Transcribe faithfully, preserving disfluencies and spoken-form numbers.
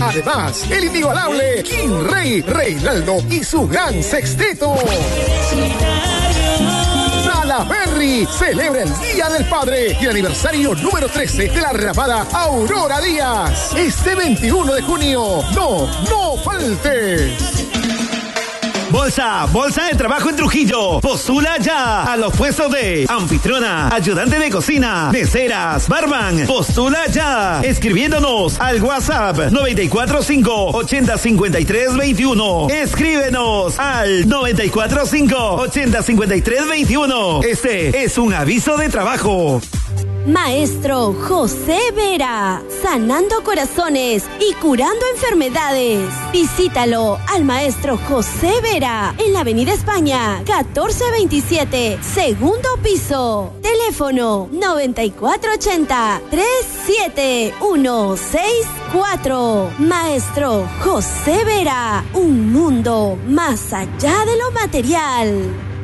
Además, el inigualable King Rey Reinaldo y su gran sexteto. Salaberry celebra el Día del Padre y el aniversario número trece de la renovada Aurora Díaz. Este veintiuno de junio, no, no faltes. Bolsa, bolsa de trabajo en Trujillo. Postula ya a los puestos de anfitriona, ayudante de cocina, meseras, barman. Postula ya escribiéndonos al WhatsApp noventa y cuatro cinco, ochenta cincuenta y tres veintiuno. Escríbenos al noventa y cuatro cinco, ochenta cincuenta y tres veintiuno. Este es un aviso de trabajo. Maestro José Vera, sanando corazones y curando enfermedades. Visítalo al Maestro José Vera en la Avenida España, catorce veintisiete, segundo piso. Teléfono noventa y cuatro ochenta, treinta y siete ciento sesenta y cuatro. Maestro José Vera, un mundo más allá de lo material.